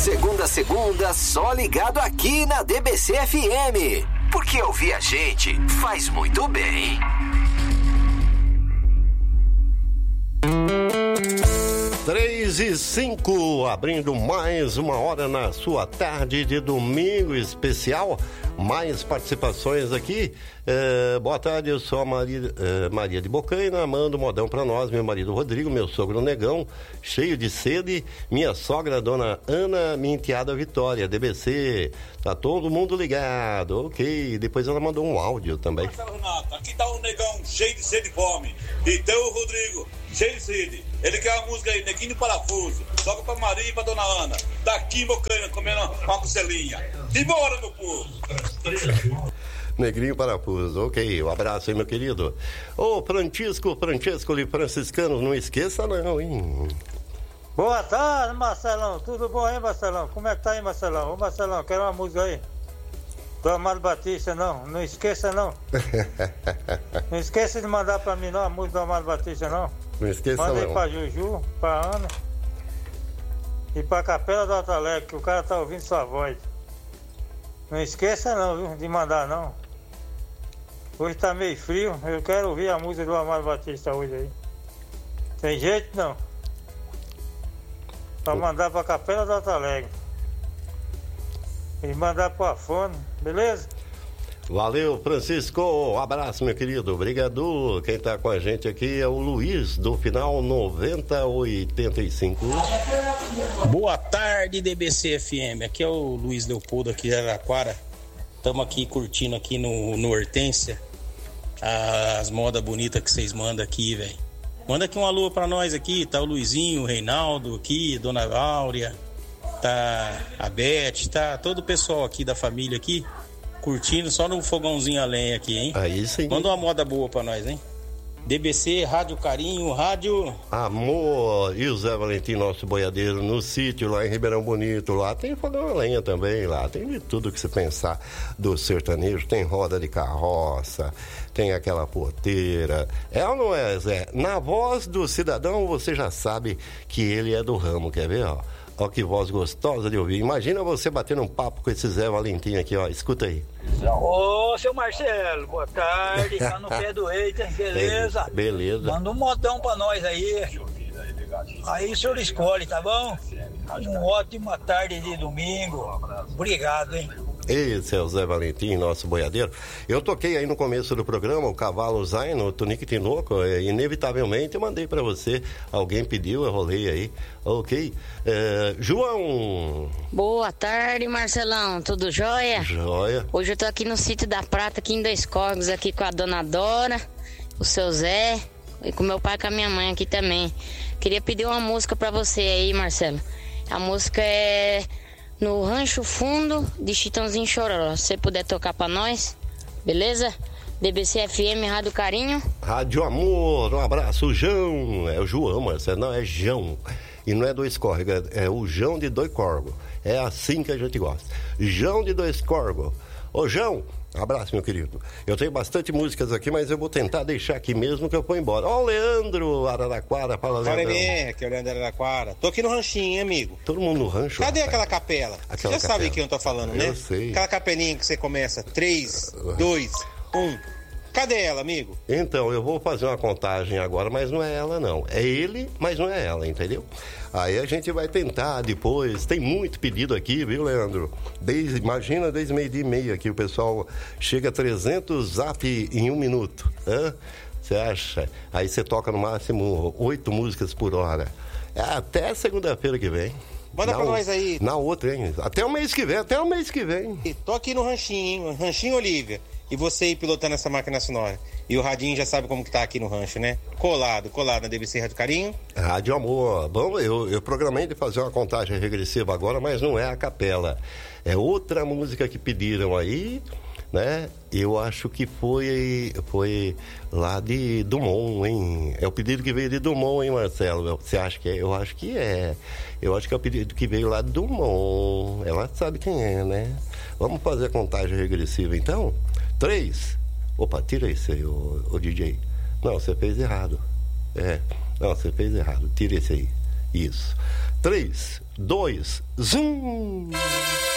Segunda a segunda, só ligado aqui na DBC FM. Porque ouvir a gente faz muito bem. Três e 5, abrindo mais uma hora na sua tarde de domingo especial. Mais participações aqui. Boa tarde, eu sou a Maria de Bocaina, mando modão pra nós, meu marido Rodrigo, meu sogro Negão, cheio de sede, minha sogra Dona Ana, minha enteada Vitória, DBC, tá todo mundo ligado, ok. Depois ela mandou um áudio também. Renato, aqui tá o Negão, cheio de sede e fome, então o Rodrigo, cheio de sede. Ele quer uma música aí, Neguinho de Parafuso. Toca pra Maria e pra Dona Ana. Daqui em Bocaina, comendo uma costelinha. Embora, meu povo! Negrinho Parafuso, ok. Um abraço aí, meu querido. Ô, Francisco de Franciscanos, não esqueça não, hein? Boa tarde, Marcelão. Tudo bom aí, Marcelão? Como é que tá aí, Marcelão? Ô, Marcelão, quero uma música aí. Do Amado Batista, não. Não esqueça, não. Não esqueça de mandar pra mim, não, a música do Amado Batista, não. Não esqueça, manda não. Manda aí pra Juju, pra Ana e pra Capela do Alto Alegre, que o cara tá ouvindo sua voz. Não esqueça, não, viu, de mandar, não. Hoje tá meio frio, eu quero ouvir a música do Amado Batista hoje aí. Tem jeito, não. Pra mandar pra Capela do Alto Alegre. E mandar pro Afone, beleza? Valeu, Francisco. Um abraço, meu querido. Obrigado. Quem tá com a gente aqui é o Luiz, do final 9085. Boa tarde, DBC FM. Aqui é o Luiz Leopoldo, aqui de Araraquara. Estamos aqui curtindo aqui no Hortência as modas bonitas que vocês mandam aqui, velho. Manda aqui uma lua pra nós aqui. Tá o Luizinho, o Reinaldo aqui, Dona Áurea, tá a Beth, tá todo o pessoal aqui da família aqui. Curtindo só no fogãozinho a lenha aqui, hein? Aí sim. Manda uma moda boa pra nós, hein? DBC, Rádio Carinho, Rádio... Amor, e o Zé Valentim, nosso boiadeiro, no sítio lá em Ribeirão Bonito, lá tem fogão a lenha também, lá tem de tudo que você pensar do sertanejo, tem roda de carroça, tem aquela porteira, é ou não é, Zé? Na voz do cidadão você já sabe que ele é do ramo, quer ver, ó? Ó que voz gostosa de ouvir. Imagina você batendo um papo com esse Zé Valentim aqui, ó. Escuta aí. Ô, seu Marcelo, boa tarde. Tá no pé do eita, beleza? Beleza. Manda um modão pra nós aí. Aí o senhor escolhe, tá bom? Uma ótima tarde de domingo. Obrigado, hein? Esse é o Zé Valentim, nosso boiadeiro. Eu toquei aí no começo do programa o Cavalo Zaino, o Tonique Tinoco, inevitavelmente eu mandei pra você, alguém pediu, eu rolei aí, ok. João. Boa tarde, Marcelão, tudo jóia? Jóia. Hoje eu tô aqui no sítio da Prata, aqui em Dois Córregos, aqui com a Dona Dora, o seu Zé e com meu pai e com a minha mãe aqui também. Queria pedir uma música pra você aí, Marcelo. A música é... No Rancho Fundo de Chitãozinho Chororó. Se você puder tocar pra nós, beleza? DBC FM, Rádio Carinho. Rádio Amor, um abraço, João. É o João, Marcelo, não, é João. E não é Dois Córregos, é o João de Dois Córregos. É assim que a gente gosta. João de Dois Córregos. Ô, João, abraço, meu querido. Eu tenho bastante músicas aqui, mas eu vou tentar deixar aqui mesmo que eu vou embora. Ó, o Leandro Araraquara, fala, Leandro. Olha, aqui é o Leandro Araraquara. Tô aqui no ranchinho, hein, amigo? Todo mundo no rancho? Cadê rapaz? aquela capela? Você já sabe quem eu tô falando, né? Eu sei. Aquela capelinha que você começa 3, 2, 1. Cadê ela, amigo? Então, eu vou fazer uma contagem agora, mas não é ela, não. É ele, mas não é ela, entendeu? Aí a gente vai tentar depois. Tem muito pedido aqui, viu, Leandro? Imagina, desde meio-dia e meia aqui, o pessoal chega a 300 zap em 1 minuto. Você acha? Aí você toca no máximo 8 músicas por hora. Até segunda-feira que vem. Manda pra nós aí. Na outra, hein? Até o mês que vem. Tô aqui no ranchinho, hein? Ranchinho Olívia. E você aí pilotando essa máquina sonora. E o radinho já sabe como que tá aqui no rancho, né? Colado na DBC Rádio Carinho. Rádio Amor. Bom, eu programei de fazer uma contagem regressiva agora, mas não é a capela. É outra música que pediram aí, né? Eu acho que foi lá de Dumont, hein? É o pedido que veio de Dumont, hein, Marcelo? Você acha que é? Eu acho que é. Eu acho que é o pedido que veio lá de Dumont. Ela sabe quem é, né? Vamos fazer a contagem regressiva, então? 3. Opa, tira esse aí, o DJ. Não, você fez errado. Não, você fez errado. Tira esse aí. Isso. 3, 2, 1.